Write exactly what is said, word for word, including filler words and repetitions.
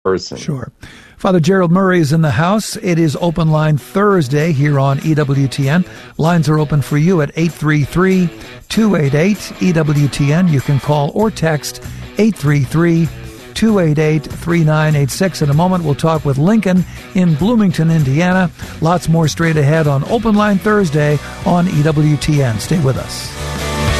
person. Sure. Father Gerald Murray is in the house. It is Open Line Thursday here on E W T N. Lines are open for you at eight three three, two eight eight, E W T N. You can call or text eight three three, two eight eight, three nine eight six. In a moment, we'll talk with Lincoln in Bloomington, Indiana. Lots more straight ahead on Open Line Thursday on E W T N. Stay with us.